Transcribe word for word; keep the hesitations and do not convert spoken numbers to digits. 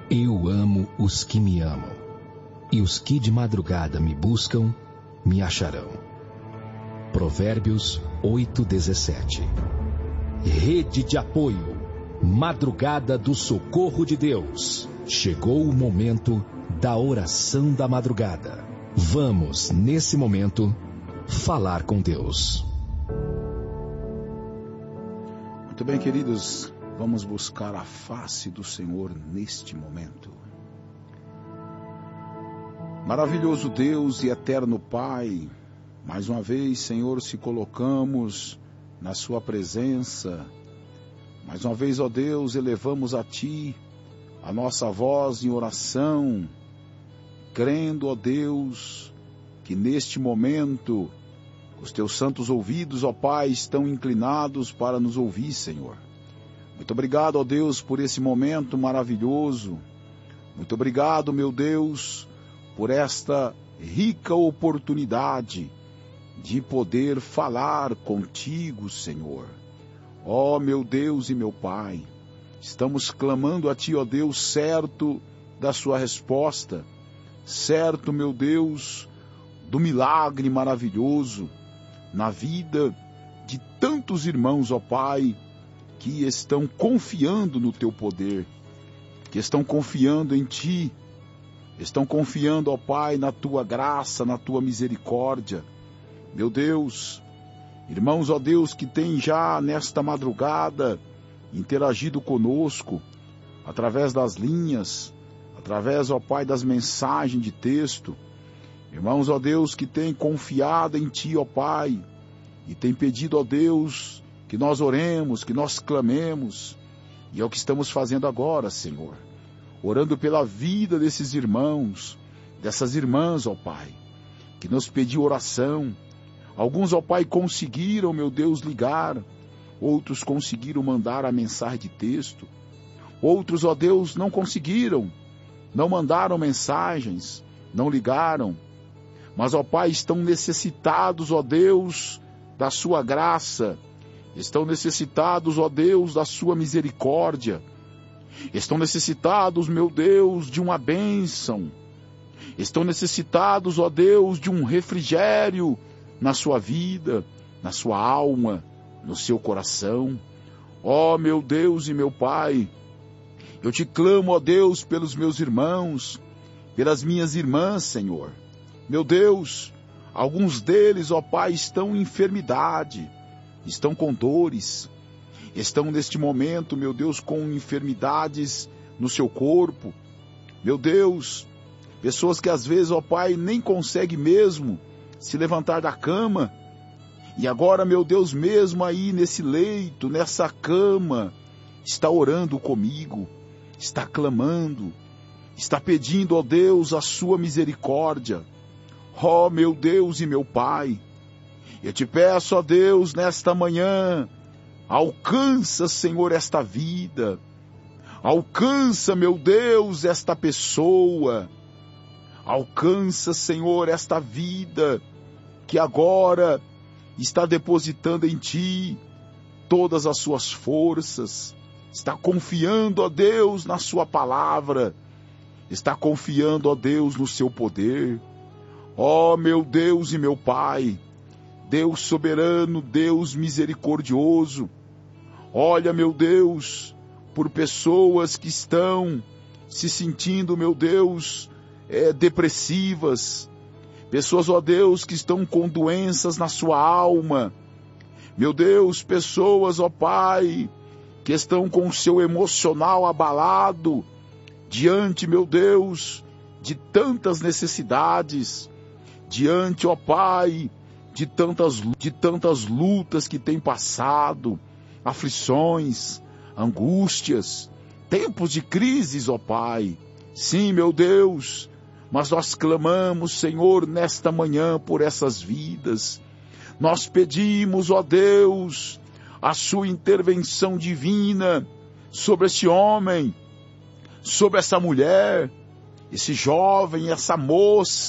Eu amo os que me amam, e os que de madrugada me buscam, me acharão. Provérbios oito, dezessete. Rede de apoio, madrugada do socorro de Deus. Chegou o momento da oração da madrugada. Vamos, nesse momento, falar com Deus. Muito bem, queridos, vamos buscar a face do Senhor neste momento. Maravilhoso Deus e eterno Pai, mais uma vez, Senhor, se colocamos na Sua presença. Mais uma vez, ó Deus, elevamos a Ti a nossa voz em oração, crendo, ó Deus, que neste momento os Teus santos ouvidos, ó Pai, estão inclinados para nos ouvir, Senhor. Muito obrigado, ó Deus, por esse momento maravilhoso. Muito obrigado, meu Deus, por esta rica oportunidade de poder falar contigo, Senhor. Ó meu Deus e meu Pai, estamos clamando a Ti, ó Deus, certo da Sua resposta, certo, meu Deus, do milagre maravilhoso na vida de tantos irmãos, ó Pai, que estão confiando no Teu poder, que estão confiando em Ti, estão confiando, ó Pai, na Tua graça, na Tua misericórdia. Meu Deus, irmãos, ó Deus, que têm já nesta madrugada interagido conosco, através das linhas, através, ó Pai, das mensagens de texto. Irmãos, ó Deus, que têm confiado em Ti, ó Pai, e têm pedido, ó Deus, que nós oremos, que nós clamemos, e é o que estamos fazendo agora, Senhor, orando pela vida desses irmãos, dessas irmãs, ó Pai, que nos pediu oração. Alguns, ó Pai, conseguiram, meu Deus, ligar, outros conseguiram mandar a mensagem de texto, outros, ó Deus, não conseguiram, não mandaram mensagens, não ligaram, mas, ó Pai, estão necessitados, ó Deus, da Sua graça, estão necessitados, ó Deus, da Sua misericórdia, estão necessitados, meu Deus, de uma bênção, estão necessitados, ó Deus, de um refrigério na sua vida, na sua alma, no seu coração. Ó meu Deus e meu Pai, eu Te clamo, ó Deus, pelos meus irmãos, pelas minhas irmãs, Senhor. Meu Deus, alguns deles, ó Pai, estão em enfermidade, estão com dores, estão neste momento, meu Deus, com enfermidades no seu corpo. Meu Deus, pessoas que às vezes, ó Pai, nem conseguem mesmo se levantar da cama, e agora, meu Deus, mesmo aí nesse leito, nessa cama, está orando comigo, está clamando, está pedindo, ó Deus, a Sua misericórdia. Ó meu Deus e meu Pai, eu Te peço, ó Deus, nesta manhã, alcança, Senhor, esta vida, alcança, meu Deus, esta pessoa, alcança, Senhor, esta vida que agora está depositando em Ti todas as suas forças, está confiando, ó Deus, na Sua palavra, está confiando, ó Deus, no Seu poder. Ó meu Deus e meu Pai, Deus soberano, Deus misericordioso, olha, meu Deus, por pessoas que estão se sentindo, meu Deus, é, depressivas, pessoas, ó Deus, que estão com doenças na sua alma, meu Deus, pessoas, ó Pai, que estão com o seu emocional abalado, diante, meu Deus, de tantas necessidades, diante, ó Pai, de tantas, de tantas lutas que têm passado, aflições, angústias, tempos de crises, ó Pai. Sim, meu Deus, mas nós clamamos, Senhor, nesta manhã por essas vidas. Nós pedimos, ó Deus, a Sua intervenção divina sobre esse homem, sobre essa mulher, esse jovem, essa moça,